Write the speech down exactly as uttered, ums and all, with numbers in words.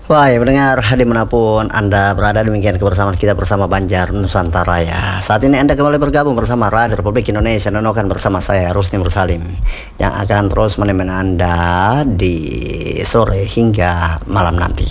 Wah, ya mendengar dimanapun Anda berada, demikian kebersamaan kita bersama Banjar Nusantara ya. Saat ini Anda kembali bergabung bersama Radio Republik Indonesia dan akan bersama saya Rusni Mursalim yang akan terus menemani Anda di sore hingga malam nanti.